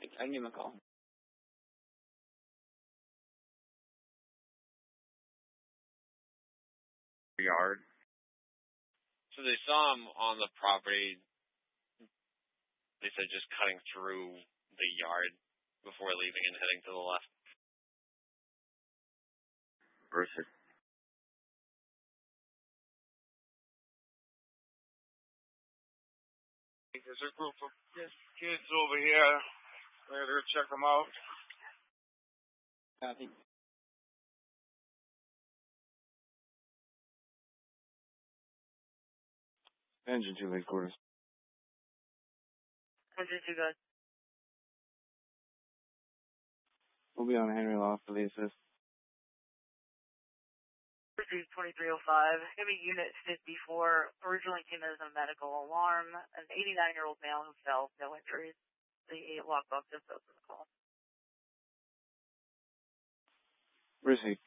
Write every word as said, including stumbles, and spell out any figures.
I can give him a call. Yard. So they saw him on the property. They said just cutting through the yard before leaving and heading to the left. Versus. There's a group of kids over here. We're going to check them out. Copy. Engine two, late quarters. Engine two, guys. We'll be on Henry Law for the assist. Received twenty-three oh five. Give me unit fifty-four. Originally came as a medical alarm. An eighty-nine-year-old male who fell, no injuries. The lockbox just opened the call. Received.